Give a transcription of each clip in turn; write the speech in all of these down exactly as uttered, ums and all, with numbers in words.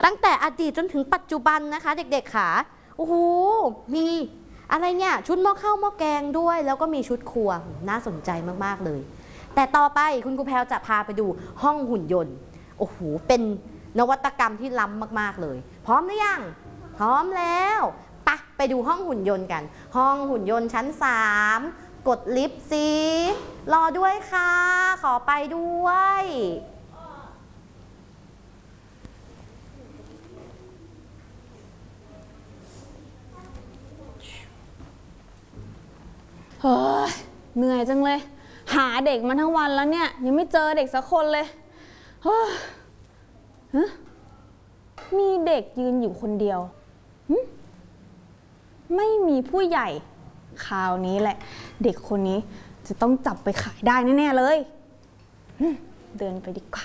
ตั้งแต่อดีตจนถึงปัจจุบันนะคะเด็กๆค่ะโอ้โหมีอะไรเนี่ยชุดหม้อข้าวหม้อแกงด้วยแล้วก็มีชุดครัวน่าสนใจมากๆเลยแต่ต่อไปคุณครูแพรจะพาไปดูห้องหุ่นยนต์โอ้โหเป็นนวัตกรรมที่ล้ำมากๆเลยพร้อมหรือยังพร้อมแล้วไปไปดูห้องหุ่นยนต์กันห้องหุ่นยนต์ชั้นสามกดลิฟต์สิรอด้วยค่ะขอไปด้วยเฮ้ยเหนื่อยจังเลยหาเด็กมาทั้งวันแล้วเนี่ยยังไม่เจอเด็กสักคนเลยเฮ้ยมีเด็กยืนอยู่คนเดียวไม่มีผู้ใหญ่คราวนี้แหละเด็กคนนี้จะต้องจับไปขายได้แน่ๆเลยเดินไปดีกว่า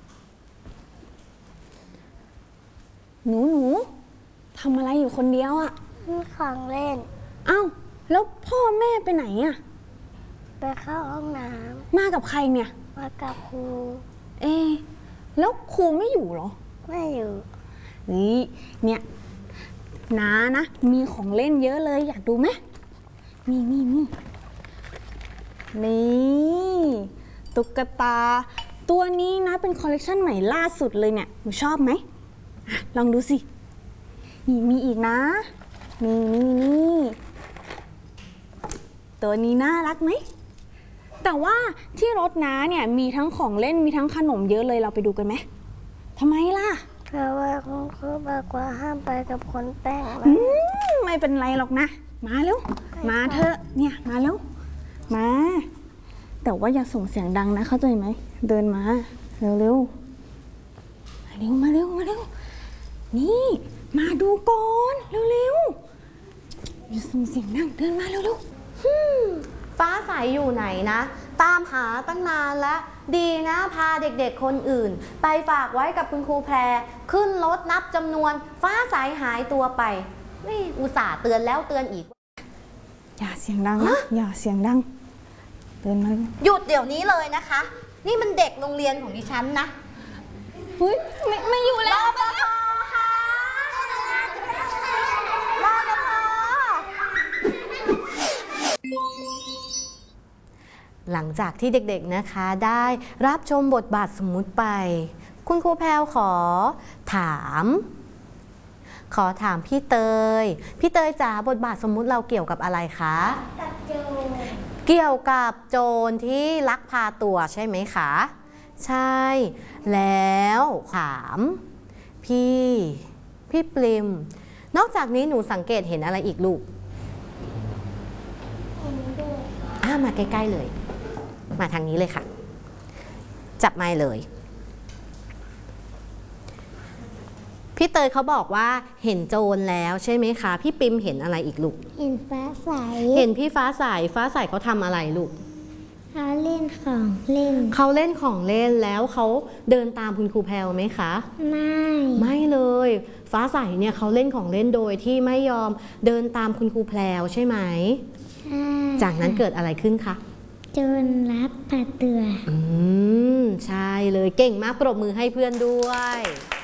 หนูหนูทำอะไรอยู่คนเดียวอะมีของเล่นอ้าวแล้วพ่อแม่ไปไหนอะไปเข้าห้องน้ำมากับใครเนี่ยมากับครูเอ๊แล้วครูไม่อยู่เหรอไม่อยู่นี่เนี่ยน้านะมีของเล่นเยอะเลยอยากดูไหมนี่นี่นี่นี่ตุ๊กตาตัวนี้นะเป็นคอลเลกชันใหม่ล่าสุดเลยเนี่ยหนูชอบไหมลองดูสินี่มีอีกนะนี่นี่นี่ตัวนี้น่ารักไหมแต่ว่าที่รถน้าเนี่ยมีทั้งของเล่นมีทั้งขนมเยอะเลยเราไปดูกันไหมทำไมล่ะเพราะว่าคุณครูบอกว่าห้ามไปกับคนแป้งไม่เป็นไรหรอกนะมาเร็วมาเถอะเนี่ยมาเร็วมาแต่ว่าอย่าส่งเสียงดังนะเข้าใจไหมเดินมาเร็วเร็วมาเร็วมาเร็วมาเร็วนี่มาดูก่อนเร็วเร็วอย่าส่งเสียงดังเดินมาเร็วเร็วฟ้าใสอยู่ไหนนะตามหาตั้งนานแล้วดีนะพาเด็กๆคนอื่นไปฝากไว้กับคุณครูแพรขึ้นรถนับจำนวนฟ้าใสหายตัวไปนี่อุตส่าห์เตือนแล้วเตือนอีกอย่าเสียงดังนะอย่าเสียงดังเดินมาหยุดเดี๋ยวนี้เลยนะคะนี่มันเด็กโรงเรียนของดิฉันนะเฮ้ยไม่ไม่อยู่แล้วรอปภค่ะรอปภหลังจากที่เด็กๆนะคะได้รับชมบทบาทสมมุติไปคุณครูแพรวขอถามขอถามพี่เตยพี่เตยจ๋าบทบาทสมมุติเราเกี่ยวกับอะไรคะกับโจรเกี่ยวกับโจรที่ลักพาตัวใช่ไหมคะใช่แล้วถามพี่พี่ปริมนอกจากนี้หนูสังเกตเห็นอะไรอีกลูกอ่ามาใกล้ๆเลยมาทางนี้เลยค่ะจับไม้เลยพี่เตยเขาบอกว่าเห็นโจรแล้วใช่ไหมคะพี่ปิมเห็นอะไรอีกลูกเห็นฟ้าใสเห็นพี่ฟ้าใสฟ้าใสเขาทำอะไรลูกเขาเล่นของเล่นเขาเล่นของเล่นแล้วเขาเดินตามคุณครูแพรวไหมคะไม่ไม่เลยฟ้าใสเนี่ยเขาเล่นของเล่นโดยที่ไม่ยอมเดินตามคุณครูแพรวใช่ไหมใช่จากนั้นเกิดอะไรขึ้นคะโจรลักพาตัวอืมใช่เลยเก่งมากปรบมือให้เพื่อนด้วย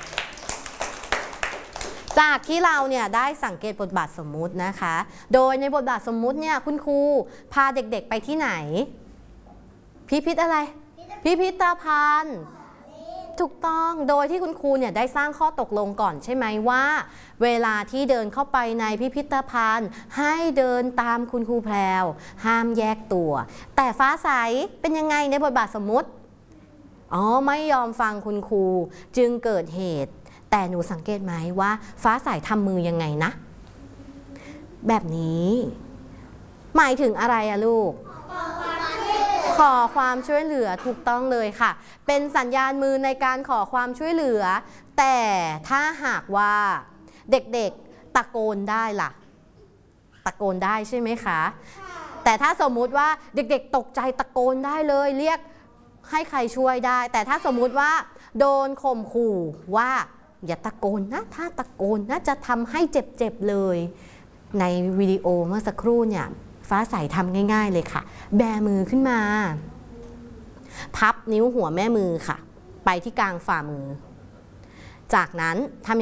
จากที่เราเนี่ยได้สังเกตบทบาทสมมุตินะคะโดยในบทบาทสมมุติเนี่ยคุณครูพาเด็กๆไปที่ไหนพิพิธอะไรพิพิธภัณฑ์ถูกต้องโดยที่คุณครูเนี่ยได้สร้างข้อตกลงก่อนใช่ไหมว่าเวลาที่เดินเข้าไปในพิพิธภัณฑ์ให้เดินตามคุณครูแพรวห้ามแยกตัวแต่ฟ้าใสเป็นยังไงในบทบาทสมมุติอ๋อไม่ยอมฟังคุณครูจึงเกิดเหตุแต่หนูสังเกตไหมว่าฟ้าใสทำมือยังไงนะแบบนี้หมายถึงอะไรอะลูกขอความช่วยเหลือถูกต้องเลยค่ะเป็นสัญญาณมือในการขอความช่วยเหลือแต่ถ้าหากว่าเด็กๆตะโกนได้ล่ะตะโกนได้ใช่ไหมคะแต่ถ้าสมมุติว่าเด็กๆตกใจตะโกนได้เลยเรียกให้ใครช่วยได้แต่ถ้าสมมุติว่าโดนข่มขู่ว่าอย่าตะโกนนะถ้าตะโกนนะจะทำให้เจ็บๆเลยในวิดีโอเมื่อสักครู่เนี่ยฟ้าใสทำง่ายๆเลยค่ะแบมือขึ้นมาพับนิ้วหัวแม่มือค่ะไปที่กลางฝ่ามือจากนั้นทำ